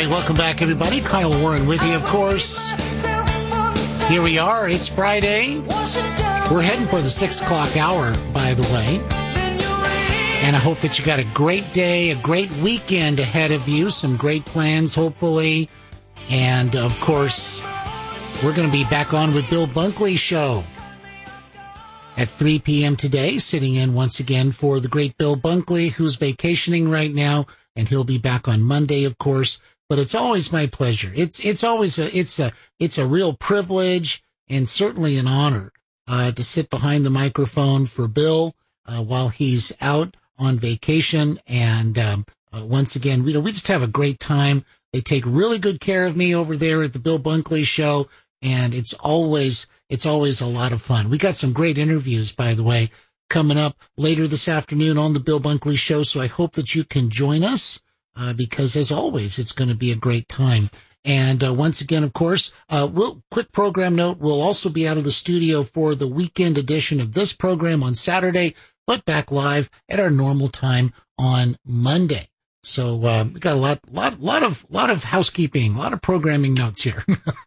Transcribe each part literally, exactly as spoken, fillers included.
right, welcome back, everybody. Kyle Warren with you, of course. Here we are. It's Friday. We're heading for the six o'clock hour, by the way. And I hope that you got a great day, a great weekend ahead of you, some great plans, hopefully. And, of course, we're going to be back on with Bill Bunkley Show at three p.m. today, sitting in once again for the great Bill Bunkley, who's vacationing right now, and he'll be back on Monday, of course. But it's always my pleasure. It's it's always a it's a it's a real privilege and certainly an honor uh, to sit behind the microphone for Bill uh, while he's out on vacation. And um, uh, once again, we we just have a great time. They take really good care of me over there at the Bill Bunkley Show, and it's always it's always a lot of fun. We got some great interviews, by the way, coming up later this afternoon on the Bill Bunkley Show. So I hope that you can join us. Uh, because, as always, it's going to be a great time. And uh, once again, of course, uh, we'll, quick program note, we'll also be out of the studio for the weekend edition of this program on Saturday, but back live at our normal time on Monday. So uh, we got a lot, lot, lot of, lot of housekeeping, a lot of programming notes here.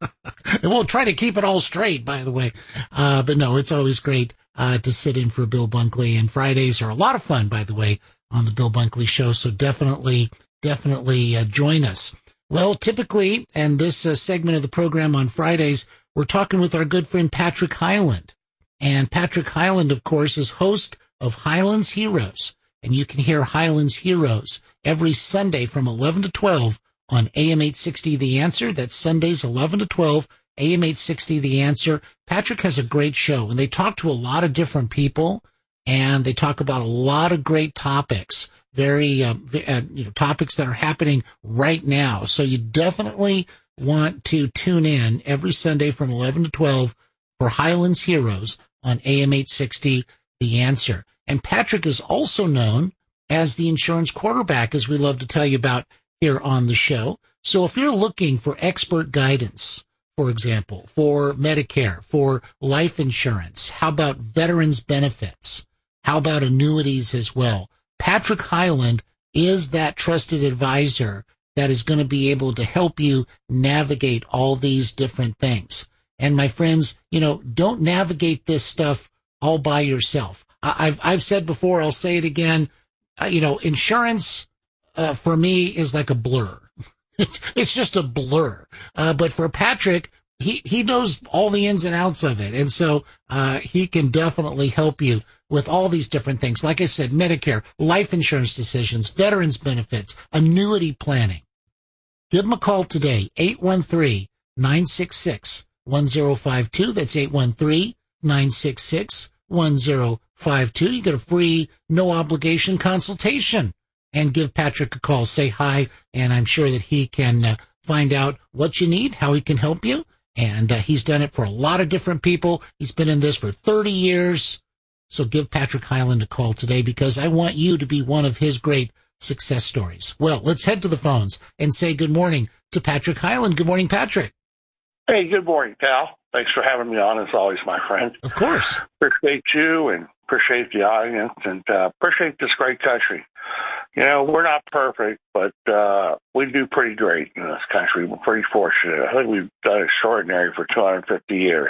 And we'll try to keep it all straight, by the way. Uh, but no, it's always great uh, to sit in for Bill Bunkley. And Fridays are a lot of fun, by the way, on the Bill Bunkley Show. So definitely. Definitely uh, join us. Well, typically, and this uh, segment of the program on Fridays, we're talking with our good friend Patrick Hyland. And Patrick Hyland, of course, is host of Highlands Heroes. And you can hear Highlands Heroes every Sunday from eleven to twelve on A M eight sixty The Answer. That's Sundays, eleven to twelve, A M eight sixty The Answer. Patrick has a great show, and they talk to a lot of different people, and they talk about a lot of great topics. Very, uh, uh, you know, topics that are happening right now. So you definitely want to tune in every Sunday from eleven to twelve for Highlands Heroes on A M eight sixty, The Answer. And Patrick is also known as the insurance quarterback, as we love to tell you about here on the show. So if you're looking for expert guidance, for example, for Medicare, for life insurance, how about veterans benefits? How about annuities as well? Patrick Hyland is that trusted advisor that is going to be able to help you navigate all these different things. And my friends, you know, don't navigate this stuff all by yourself. I've, I've said before, I'll say it again, uh, you know, insurance, uh, for me is like a blur. It's, it's just a blur. Uh, but for Patrick, he, he knows all the ins and outs of it. And so, uh, he can definitely help you with all these different things. Like I said, Medicare, life insurance decisions, veterans benefits, annuity planning. Give him a call today, eight one three, nine six six, one zero five two. That's eight one three, nine six six, one zero five two. You get a free, no obligation consultation. And give Patrick a call. Say hi, and I'm sure that he can uh, find out what you need, how he can help you. And uh, he's done it for a lot of different people. He's been in this for thirty years. So give Patrick Hyland a call today, because I want you to be one of his great success stories. Well, let's head to the phones and say good morning to Patrick Hyland. Good morning, Patrick. Hey, good morning, pal. Thanks for having me on, as always, my friend. Of course. Appreciate you and appreciate the audience and uh, appreciate this great country. You know, we're not perfect, but uh, we do pretty great in this country. We're pretty fortunate. I think we've done extraordinary for two hundred fifty years.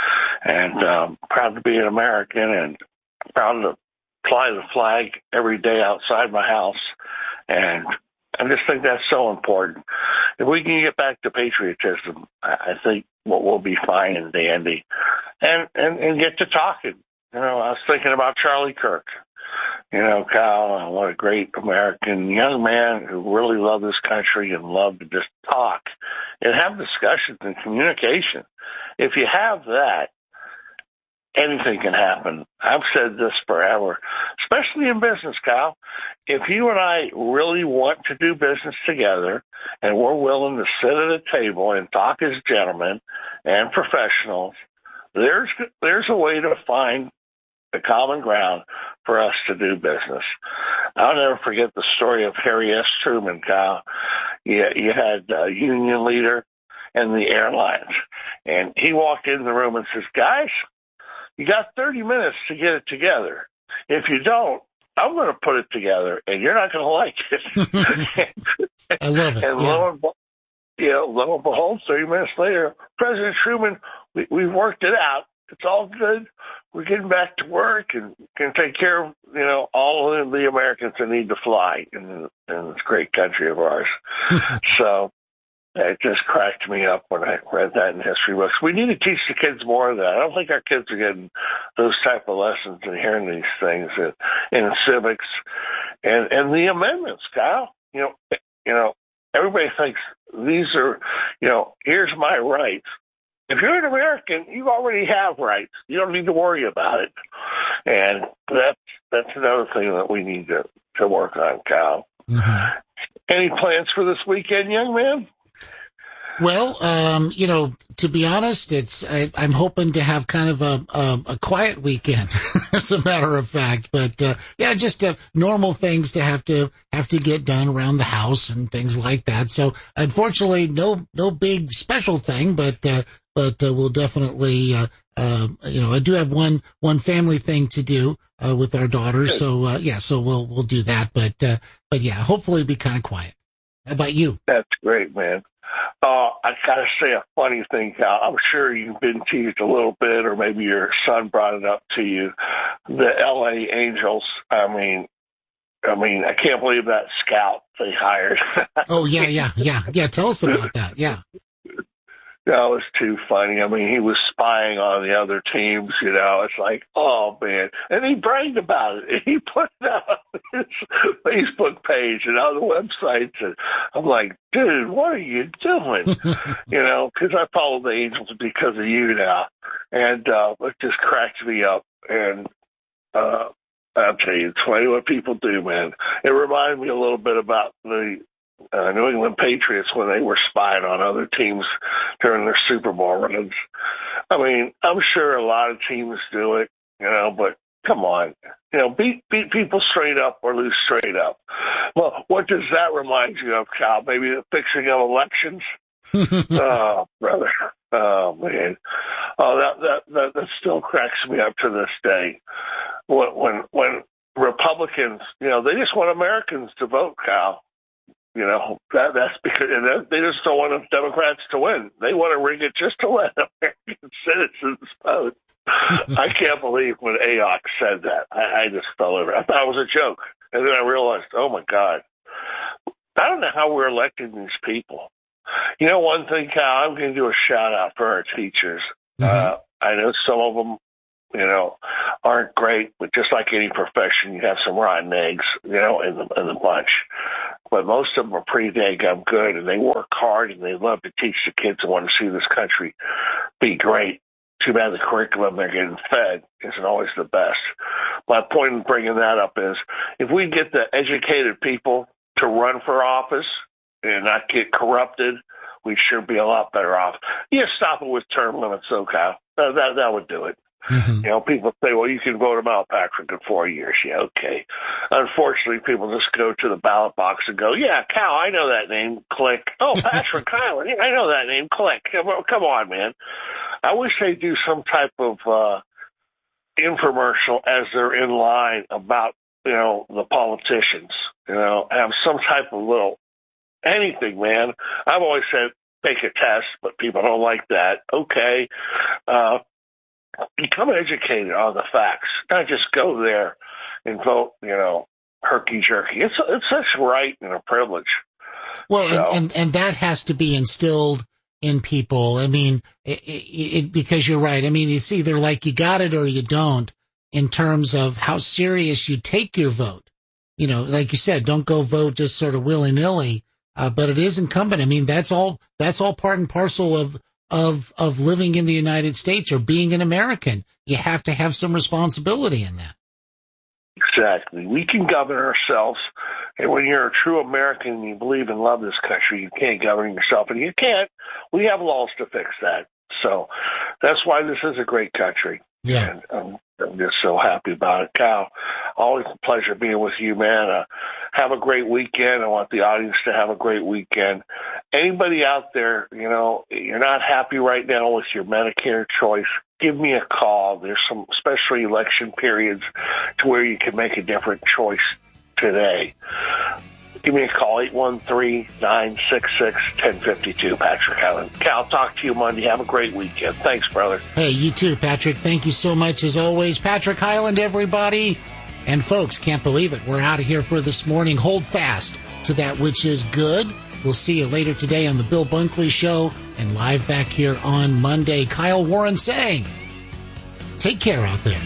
And um, proud to be an American and proud to fly the flag every day outside my house. And I just think that's so important. If we can get back to patriotism, I think we'll, we'll be fine and dandy. And, and, and get to talking. You know, I was thinking about Charlie Kirk. You know, Kyle, what a great American young man who really loved this country and loved to just talk and have discussions and communication. If you have that, anything can happen. I've said this forever, especially in business, Kyle. If you and I really want to do business together and we're willing to sit at a table and talk as gentlemen and professionals, there's there's a way to find the common ground for us to do business. I'll never forget the story of Harry S. Truman, Kyle. You, you had a union leader in the airlines, and he walked in the room and says, guys, you got thirty minutes to get it together. If you don't, I'm going to put it together, and you're not going to like it. I love it. And yeah. lo, and, you know, lo and behold, thirty minutes later, President Truman, we, we've worked it out. It's all good. We're getting back to work and can take care of, you know, all of the Americans that need to fly in, in this great country of ours. So it just cracked me up when I read that in history books. We need to teach the kids more of that. I don't think our kids are getting those type of lessons and hearing these things in, in civics and, and the amendments, Kyle. You know, you know, everybody thinks these are, you know, here's my rights. If you're an American, you already have rights. You don't need to worry about it. And that's, that's another thing that we need to, to work on, Kyle. Mm-hmm. Any plans for this weekend, young man? Well, um, you know, to be honest, it's I, I'm hoping to have kind of a a, a quiet weekend, as a matter of fact. But uh, yeah, just uh, normal things to have to have to get done around the house and things like that. So, unfortunately, no no big special thing, but uh, but uh, we'll definitely, uh, uh, you know, I do have one one family thing to do uh, with our daughter. So uh, yeah, so we'll we'll do that. But uh, but yeah, hopefully, it'll be kind of quiet. How about you? That's great, man. Uh, I gotta say a funny thing, Cal. I'm sure you've been teased a little bit, or maybe your son brought it up to you. The L A Angels. I mean, I mean, I can't believe that scout they hired. Oh yeah, yeah, yeah, yeah. Tell us about that. Yeah. That was too funny. I mean, he was spying on the other teams, you know. It's like, oh, man. And he bragged about it. He put it out on his Facebook page and other websites. And I'm like, dude, what are you doing? You know, because I follow the Angels because of you now. And uh, it just cracked me up. And uh, I'll tell you, it's funny what people do, man. It reminded me a little bit about the Uh, New England Patriots when they were spying on other teams during their Super Bowl runs. I mean, I'm sure a lot of teams do it, you know, but come on. You know, beat beat people straight up or lose straight up. Well, what does that remind you of, Cal? Maybe the fixing of elections? Oh, brother. Oh, man. Oh, that, that, that, that still cracks me up to this day. When, when, when Republicans, you know, they just want Americans to vote, Cal. You know, that that's because and they just don't want the Democrats to win. They want to rig it just to let American citizens vote. I can't believe when A O C said that. I, I just fell over. I thought it was a joke. And then I realized, oh, my God. I don't know how we're electing these people. You know, one thing, Cal, I'm going to do a shout-out for our teachers. Mm-hmm. Uh, I know some of them, you know, aren't great, but just like any profession, you have some rotten eggs, you know, in the, in the bunch. But most of them are pretty dang good, and they work hard, and they love to teach the kids and want to see this country be great. Too bad the curriculum they're getting fed isn't always the best. My point in bringing that up is if we get the educated people to run for office and not get corrupted, we should be a lot better off. Yeah, stop it with term limits, though, Kyle. That, that, that would do it. Mm-hmm. You know, people say, well, you can vote him out, Patrick, in four years. Yeah, okay. Unfortunately, people just go to the ballot box and go, yeah, Cal, I know that name. Click. Oh, Patrick Kyler. Yeah, I know that name. Click. Come on, man. I wish they'd do some type of uh, infomercial as they're in line about, you know, the politicians. You know, have some type of little anything, man. I've always said take a test, but people don't like that. Okay. Uh, Become educated on the facts. Not just go there and vote, you know, herky-jerky. It's it's such a right and a privilege. Well, so. and, and, and that has to be instilled in people. I mean, it, it, it, because you're right. I mean, it's either like you got it or you don't in terms of how serious you take your vote. You know, like you said, don't go vote just sort of willy-nilly, uh, but it is incumbent. I mean, that's all, that's all part and parcel of of of living in the United States or being an American. You have to have some responsibility in that. Exactly. We can govern ourselves. And when you're a true American and you believe and love this country, you can't govern yourself. And you can't. We have laws to fix that. So that's why this is a great country. Yeah. And um, I'm just so happy about it. Cal, always a pleasure being with you, man. Uh, have a great weekend. I want the audience to have a great weekend. Anybody out there, you know, you're not happy right now with your Medicare choice, give me a call. There's some, especially election periods, to where you can make a different choice today. give me a call, eight one three, nine six six, one zero five two, Patrick Hyland. Cal, talk to you Monday. Have a great weekend. Thanks, brother. Hey, you too, Patrick. Thank you so much, as always. Patrick Hyland, everybody. And folks, can't believe it. We're out of here for this morning. Hold fast to that which is good. We'll see you later today on the Bill Bunkley Show and live back here on Monday. Kyle Warren saying, take care out there.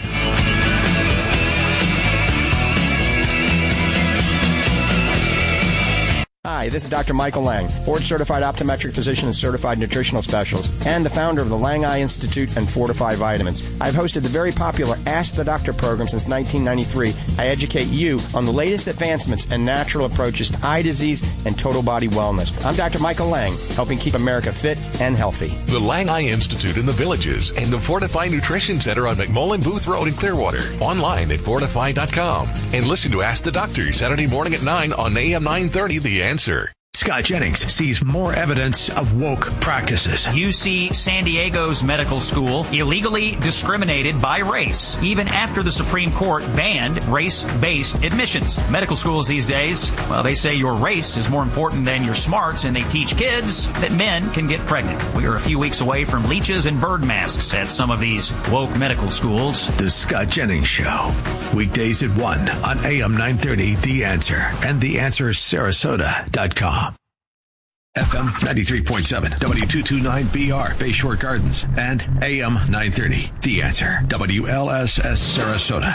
Hi, this is Doctor Michael Lang, board-certified optometric physician and certified nutritional specialist, and the founder of the Lang Eye Institute and Fortify Vitamins. I've hosted the very popular Ask the Doctor program since nineteen ninety-three. I educate you on the latest advancements and natural approaches to eye disease and total body wellness. I'm Doctor Michael Lang, helping keep America fit and healthy. The Lang Eye Institute in the Villages and the Fortify Nutrition Center on McMullen Booth Road in Clearwater. Online at fortify dot com. And listen to Ask the Doctor Saturday morning at nine on A M nine thirty, The Answer. Scott Jennings sees more evidence of woke practices. U C San Diego's medical school illegally discriminated by race, even after the Supreme Court banned race-based admissions. Medical schools these days, well, they say your race is more important than your smarts, and they teach kids that men can get pregnant. We are a few weeks away from leeches and bird masks at some of these woke medical schools. The Scott Jennings Show, weekdays at one on A M nine thirty, The Answer, and the answer sarasota dot com. F M ninety-three point seven, W two twenty-nine B R, Bayshore Gardens, and A M nine thirty, The Answer, W L S S Sarasota.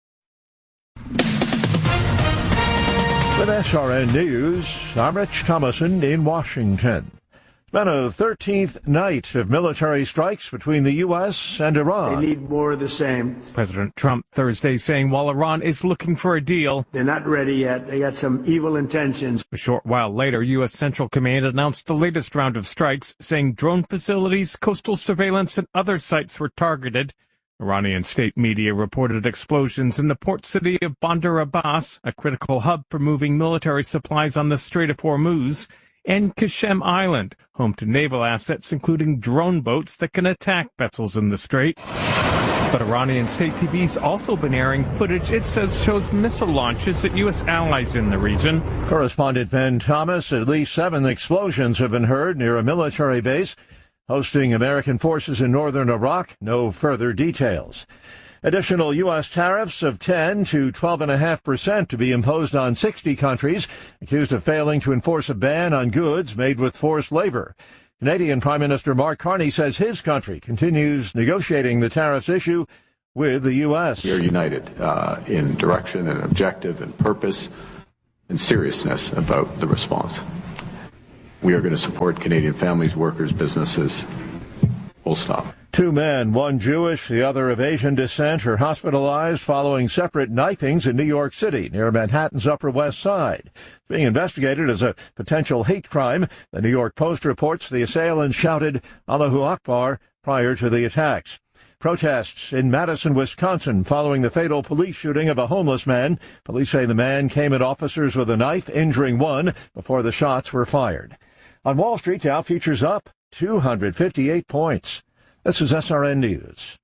With S R N News, I'm Rich Thomason in Washington. It's been a thirteenth night of military strikes between the U S and Iran. They need more of the same. President Trump Thursday saying while Iran is looking for a deal, they're not ready yet. They got some evil intentions. A short while later, U S Central Command announced the latest round of strikes, saying drone facilities, coastal surveillance, and other sites were targeted. Iranian state media reported explosions in the port city of Bandar Abbas, a critical hub for moving military supplies on the Strait of Hormuz, and Qasem Island, home to naval assets including drone boats that can attack vessels in the strait. But Iranian state T V's also been airing footage it says shows missile launches at U S allies in the region. Correspondent Ben Thomas, at least seven explosions have been heard near a military base hosting American forces in northern Iraq. No further details. Additional U S tariffs of ten to twelve point five percent to be imposed on sixty countries accused of failing to enforce a ban on goods made with forced labor. Canadian Prime Minister Mark Carney says his country continues negotiating the tariffs issue with the U S. We are united uh, in direction and objective and purpose and seriousness about the response. We are going to support Canadian families, workers, businesses, full stop. Two men, one Jewish, the other of Asian descent, are hospitalized following separate knifings in New York City near Manhattan's Upper West Side. It's being investigated as a potential hate crime. The New York Post reports the assailants shouted Allahu Akbar prior to the attacks. Protests in Madison, Wisconsin following the fatal police shooting of a homeless man. Police say the man came at officers with a knife, injuring one before the shots were fired. On Wall Street, Dow futures up two hundred fifty-eight points. This is S R N News.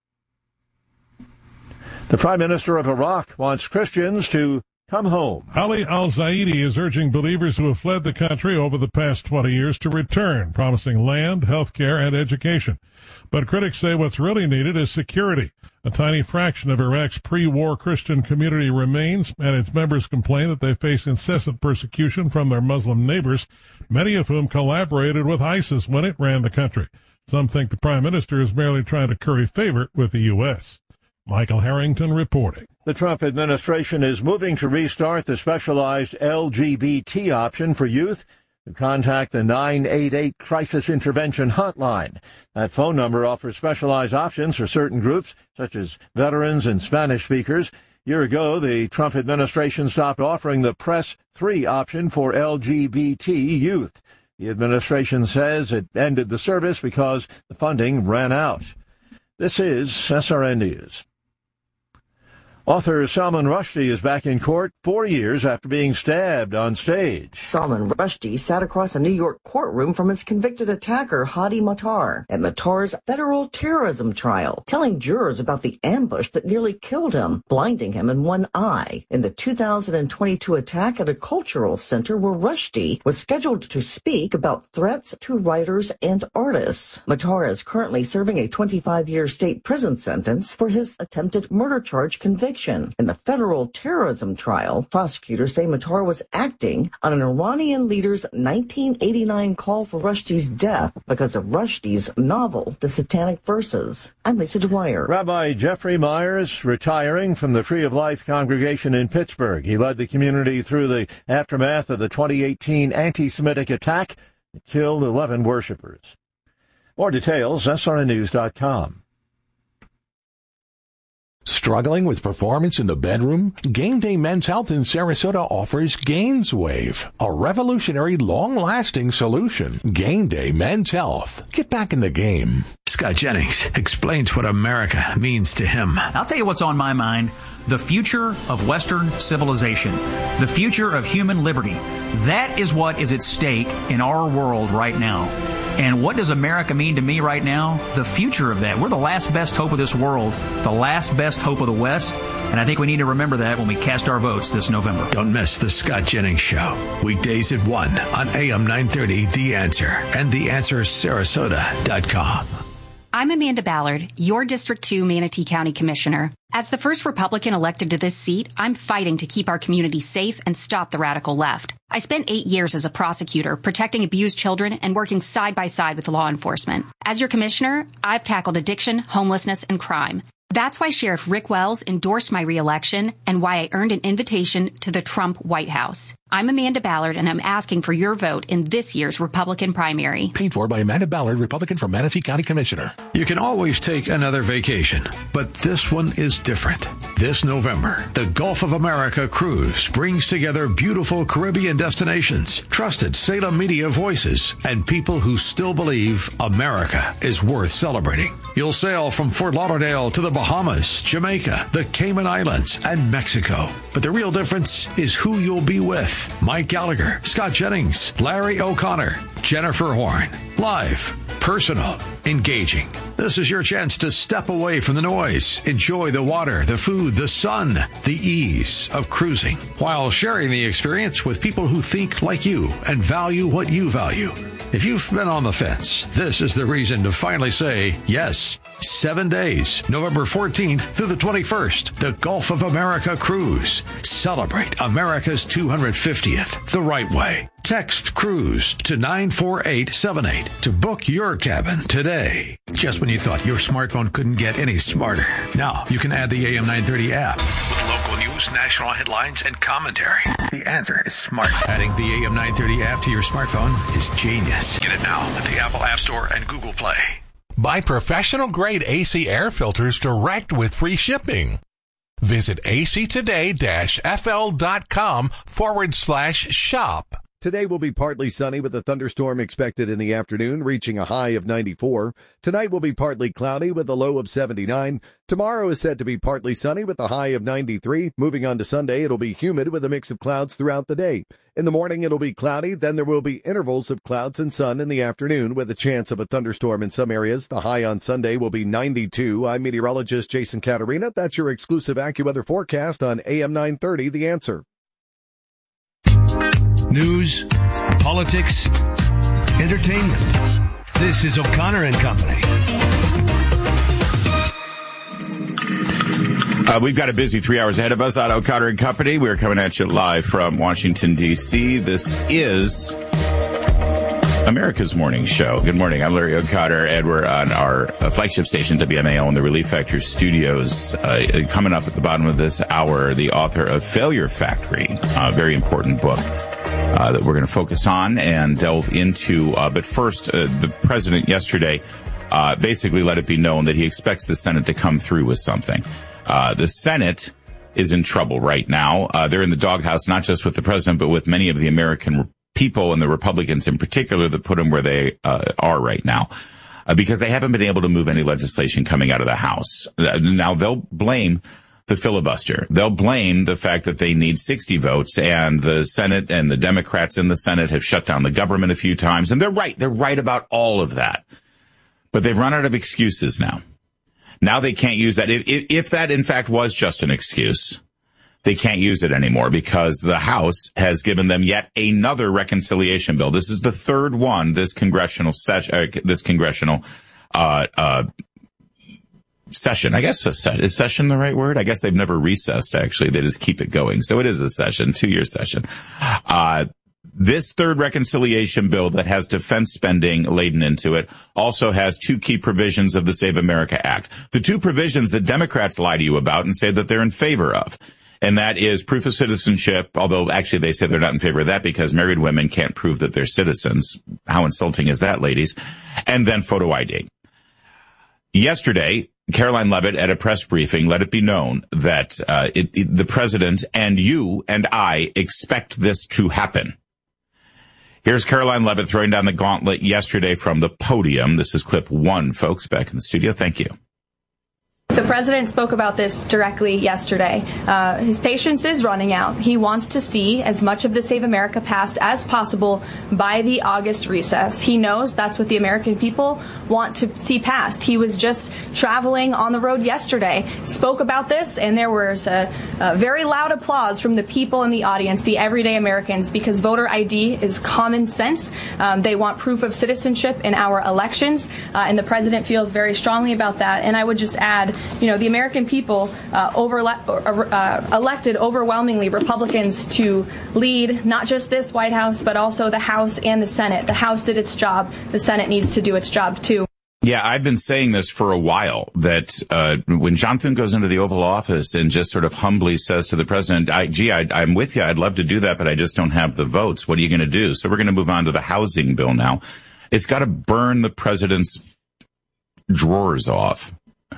The Prime Minister of Iraq wants Christians to come home. Ali al-Zaidi is urging believers who have fled the country over the past twenty years to return, promising land, health care, and education. But critics say what's really needed is security. A tiny fraction of Iraq's pre-war Christian community remains, and its members complain that they face incessant persecution from their Muslim neighbors, many of whom collaborated with ISIS when it ran the country. Some think the Prime Minister is merely trying to curry favor with the U S. Michael Harrington reporting. The Trump administration is moving to restart the specialized L G B T option for youth who contact the nine eight eight Crisis Intervention Hotline. That phone number offers specialized options for certain groups, such as veterans and Spanish speakers. A year ago, the Trump administration stopped offering the Press three option for L G B T youth. The administration says it ended the service because the funding ran out. This is S R N News. Author Salman Rushdie is back in court four years after being stabbed on stage. Salman Rushdie sat across a New York courtroom from his convicted attacker, Hadi Matar, at Matar's federal terrorism trial, telling jurors about the ambush that nearly killed him, blinding him in one eye, in the two thousand twenty-two attack at a cultural center where Rushdie was scheduled to speak about threats to writers and artists. Matar is currently serving a twenty-five-year state prison sentence for his attempted murder charge conviction. In the federal terrorism trial, prosecutors say Matar was acting on an Iranian leader's nineteen eighty-nine call for Rushdie's death because of Rushdie's novel, The Satanic Verses. I'm Lisa Dwyer. Rabbi Jeffrey Myers retiring from the Tree of Life congregation in Pittsburgh. He led the community through the aftermath of the twenty eighteen anti-Semitic attack that killed eleven worshipers. More details, S R N news dot com. Struggling with performance in the bedroom? Game Day Men's Health in Sarasota offers GainsWave, a revolutionary, long-lasting solution. Game Day Men's Health. Get back in the game. Scott Jennings explains what America means to him. I'll tell you what's on my mind. The future of Western civilization. The future of human liberty. That is what is at stake in our world right now. And what does America mean to me right now? The future of that. We're the last best hope of this world, the last best hope of the West, and I think we need to remember that when we cast our votes this November. Don't miss the Scott Jennings Show, weekdays at one on A M nine thirty, The Answer, and the answer sarasota dot com. I'm Amanda Ballard, your District two Manatee County Commissioner. As the first Republican elected to this seat, I'm fighting to keep our community safe and stop the radical left. I spent eight years as a prosecutor, protecting abused children and working side by side with law enforcement. As your commissioner, I've tackled addiction, homelessness, and crime. That's why Sheriff Rick Wells endorsed my reelection and why I earned an invitation to the Trump White House. I'm Amanda Ballard, and I'm asking for your vote in this year's Republican primary. Paid for by Amanda Ballard, Republican from Manatee County Commissioner. You can always take another vacation, but this one is different. This November, the Gulf of America cruise brings together beautiful Caribbean destinations, trusted Salem media voices, and people who still believe America is worth celebrating. You'll sail from Fort Lauderdale to the Bahamas, Jamaica, the Cayman Islands, and Mexico. But the real difference is who you'll be with. Mike Gallagher, Scott Jennings, Larry O'Connor, Jennifer Horn. Live, personal, engaging. This is your chance to step away from the noise, enjoy the water, the food, the sun, the ease of cruising, while sharing the experience with people who think like you and value what you value. If you've been on the fence, this is the reason to finally say yes. Seven days, November fourteenth through the twenty-first, the Gulf of America Cruise. Celebrate America's two hundred fiftieth the right way. Text CRUISE to nine four eight seven eight to book your cabin today. Just when you thought your smartphone couldn't get any smarter, now you can add the A M nine thirty app with local news, national headlines, and commentary. The answer is smart. Adding the A M nine thirty app to your smartphone is genius. Get it now at the Apple App Store and Google Play. Buy professional-grade A C air filters direct with free shipping. Visit actoday-fl.com forward slash shop. Today will be partly sunny with a thunderstorm expected in the afternoon, reaching a high of ninety-four. Tonight will be partly cloudy with a low of seventy-nine. Tomorrow is said to be partly sunny with a high of ninety-three. Moving on to Sunday, it'll be humid with a mix of clouds throughout the day. In the morning, it'll be cloudy. Then there will be intervals of clouds and sun in the afternoon with a chance of a thunderstorm in some areas. The high on Sunday will be ninety-two. I'm meteorologist Jason Caterina. That's your exclusive AccuWeather forecast on A M nine thirty, The Answer. News, politics, entertainment. This is O'Connor and Company. Uh, we've got a busy three hours ahead of us on O'Connor and Company. We're coming at you live from Washington, D C. This is America's Morning Show. Good morning. I'm Larry O'Connor, and we're on our uh, flagship station, W M A O, in the Relief Factor studios. Uh, coming up at the bottom of this hour, the author of Failure Factory, a very important book uh, that we're going to focus on and delve into. Uh, but first, uh, the president yesterday uh, basically let it be known that he expects the Senate to come through with something. Uh, the Senate is in trouble right now. Uh, they're in the doghouse, not just with the president, but with many of the American people and the Republicans in particular that put them where they uh, are right now, uh, because they haven't been able to move any legislation coming out of the House. Uh, now, they'll blame the filibuster. They'll blame the fact that they need sixty votes, and the Senate and the Democrats in the Senate have shut down the government a few times. And they're right. They're right about all of that. But they've run out of excuses now. Now they can't use that. If, if, if that, in fact, was just an excuse, they can't use it anymore because the House has given them yet another reconciliation bill. This is the third one this congressional session, uh, this congressional uh, uh, session. I guess a se- is session the right word? I guess they've never recessed, actually. They just keep it going. So it is a session, two-year session. Uh, this third reconciliation bill that has defense spending laden into it also has two key provisions of the Save America Act. The two provisions that Democrats lie to you about and say that they're in favor of. And that is proof of citizenship, although actually they say they're not in favor of that because married women can't prove that they're citizens. How insulting is that, ladies? And then photo I D. Yesterday, Caroline Leavitt at a press briefing let it be known that uh, it, it, the president and you and I expect this to happen. Here's Caroline Leavitt throwing down the gauntlet yesterday from the podium. This is clip one, folks, back in the studio. Thank you. The president spoke about this directly yesterday. Uh, his patience is running out. He wants to see as much of the Save America passed as possible by the August recess. He knows that's what the American people want to see passed. He was just traveling on the road yesterday, spoke about this, and there was a, a very loud applause from the people in the audience, the everyday Americans, because voter I D is common sense. Um, they want proof of citizenship in our elections, uh, and the president feels very strongly about that. And I would just add, you know, the American people uh, over, uh, elected overwhelmingly Republicans to lead not just this White House, but also the House and the Senate. The House did its job. The Senate needs to do its job, too. Yeah, I've been saying this for a while, that uh, when John Thune goes into the Oval Office and just sort of humbly says to the president, I, gee, I, I'm with you. I'd love to do that, but I just don't have the votes. What are you going to do? So we're going to move on to the housing bill now. It's got to burn the president's drawers off.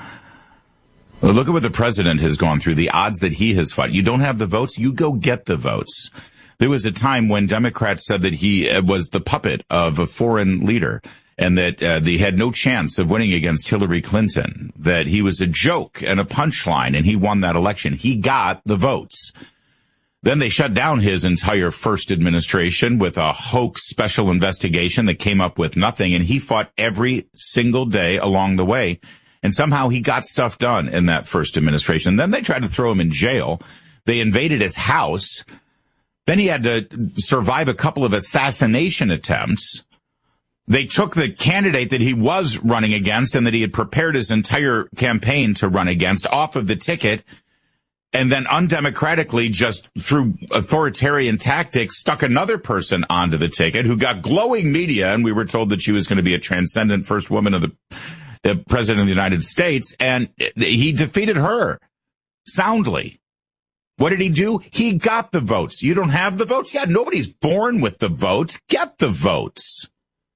Well, look at what the president has gone through, the odds that he has fought. You don't have the votes, you go get the votes. There was a time when Democrats said that he was the puppet of a foreign leader and that uh, they had no chance of winning against Hillary Clinton, that he was a joke and a punchline, and he won that election. He got the votes. Then they shut down his entire first administration with a hoax special investigation that came up with nothing, and he fought every single day along the way. And somehow he got stuff done in that first administration. Then they tried to throw him in jail. They invaded his house. Then he had to survive a couple of assassination attempts. They took the candidate that he was running against and that he had prepared his entire campaign to run against off of the ticket, and then undemocratically, just through authoritarian tactics, stuck another person onto the ticket who got glowing media, and we were told that she was going to be a transcendent first woman of the the president of the United States, and he defeated her soundly. What did he do? He got the votes. You don't have the votes? Yeah, nobody's born with the votes. Get the votes.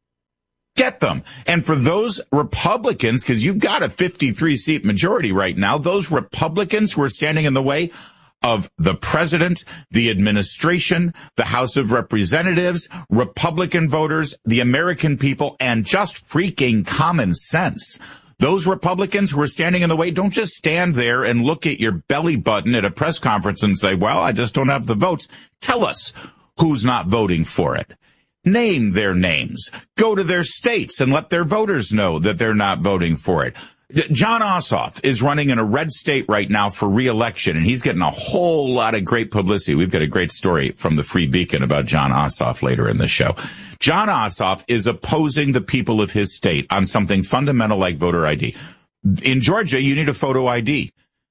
Get them. And for those Republicans, because you've got a fifty-three seat majority right now, those Republicans who are standing in the way of the president, the administration, the House of Representatives, Republican voters, the American people, and just freaking common sense. Those Republicans who are standing in the way, don't just stand there and look at your belly button at a press conference and say, well, I just don't have the votes. Tell us who's not voting for it. Name their names. Go to their states and let their voters know that they're not voting for it. Jon Ossoff is running in a red state right now for re-election, and he's getting a whole lot of great publicity. We've got a great story from the Free Beacon about Jon Ossoff later in the show. Jon Ossoff is opposing the people of his state on something fundamental like voter I D. In Georgia, you need a photo I D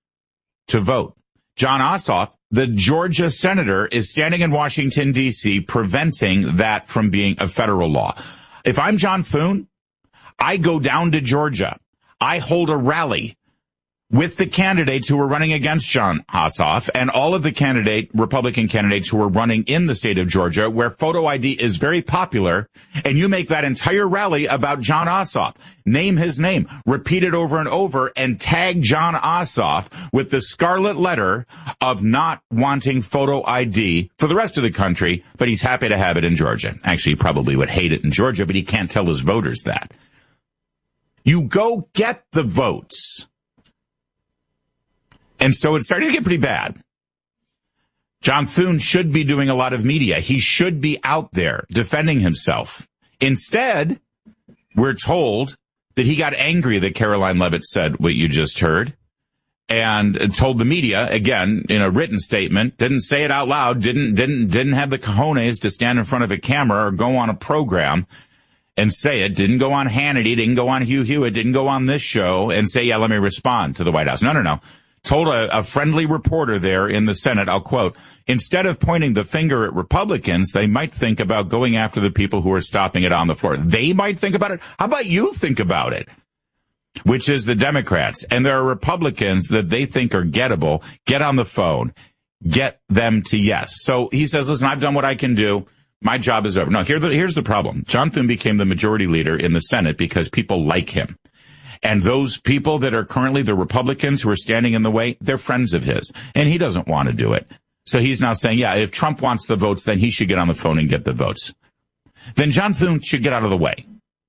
to vote. Jon Ossoff, the Georgia senator, is standing in Washington, D C, preventing that from being a federal law. If I'm John Thune, I go down to Georgia. I hold a rally with the candidates who are running against Jon Ossoff and all of the candidate, Republican candidates who are running in the state of Georgia, where photo I D is very popular, and you make that entire rally about Jon Ossoff. Name his name, repeat it over and over, and tag Jon Ossoff with the scarlet letter of not wanting photo I D for the rest of the country, but he's happy to have it in Georgia. Actually, he probably would hate it in Georgia, but he can't tell his voters that. You go get the votes. And so it's starting to get pretty bad. John Thune should be doing a lot of media. He should be out there defending himself. Instead, we're told that he got angry that Caroline Leavitt said what you just heard and told the media, again, in a written statement, didn't say it out loud, didn't, didn't, didn't have the cojones to stand in front of a camera or go on a program and say it, didn't go on Hannity, didn't go on Hugh Hewitt, didn't go on this show and say, yeah, let me respond to the White House. No, no, no. Told a, a friendly reporter there in the Senate, I'll quote, instead of pointing the finger at Republicans, they might think about going after the people who are stopping it on the floor. They might think about it. How about you think about it? Which is the Democrats. And there are Republicans that they think are gettable. Get on the phone. Get them to yes. So he says, listen, I've done what I can do. My job is over. No, here the, here's the problem. John Thune became the majority leader in the Senate because people like him. And those people that are currently the Republicans who are standing in the way, they're friends of his. And he doesn't want to do it. So he's now saying, yeah, if Trump wants the votes, then he should get on the phone and get the votes. Then John Thune should get out of the way.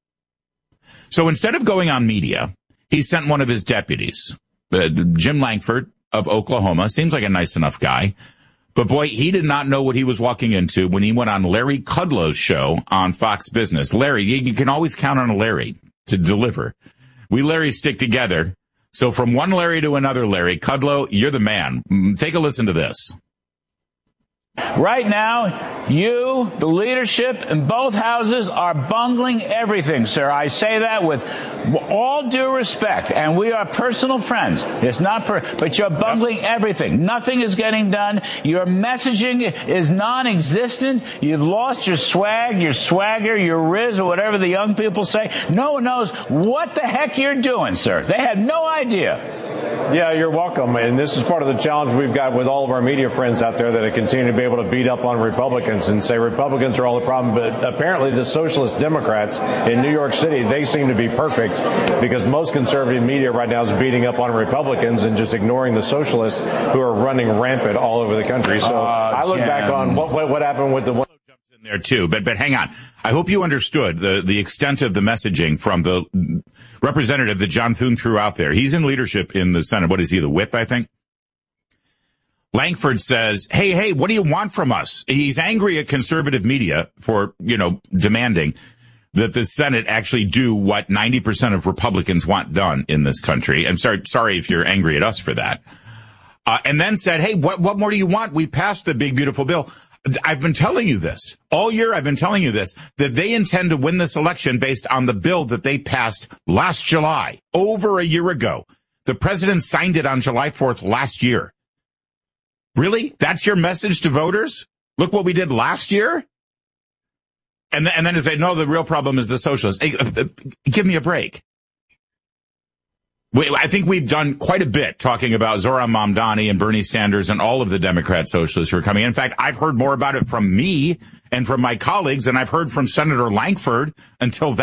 So instead of going on media, he sent one of his deputies, uh, Jim Lankford of Oklahoma. Seems like a nice enough guy. But boy, he did not know what he was walking into when he went on Larry Kudlow's show on Fox Business. Larry, you can always count on a Larry to deliver. We Larry stick together. So from one Larry to another Larry, Kudlow, you're the man. Take a listen to this. Right now, you, the leadership in both houses, are bungling everything, sir. I say that with all due respect, and we are personal friends. It's not, per- but you're bungling everything. Nothing is getting done. Your messaging is non-existent. You've lost your swag, your swagger, your riz, or whatever the young people say. No one knows what the heck you're doing, sir. They have no idea. Yeah, you're welcome. And this is part of the challenge we've got with all of our media friends out there that continue to be able to beat up on Republicans and say Republicans are all the problem. But apparently the socialist Democrats in New York City, they seem to be perfect because most conservative media right now is beating up on Republicans and just ignoring the socialists who are running rampant all over the country. So uh, I look Jim. back on what, what, what happened with the one. There too, but but hang on. I hope you understood the the extent of the messaging from the representative that John Thune threw out there. He's in leadership in the Senate. What is he, the whip, I think? Lankford says, hey, hey, what do you want from us? He's angry at conservative media for, you know, demanding that the Senate actually do what ninety percent of Republicans want done in this country. I'm sorry, sorry if you're angry at us for that. Uh, and then said, hey, what what more do you want? We passed the big, beautiful bill. I've been telling you this all year. I've been telling you this, that they intend to win this election based on the bill that they passed last July, over a year ago. The president signed it on July fourth last year. Really? That's your message to voters? Look what we did last year? And, th- and then to say, no, the real problem is the socialists. Hey, uh, uh, give me a break. We, I think we've done quite a bit talking about Zohran Mamdani and Bernie Sanders and all of the Democrat socialists who are coming in. In fact, I've heard more about it from me and from my colleagues than I've heard from Senator Lankford until that.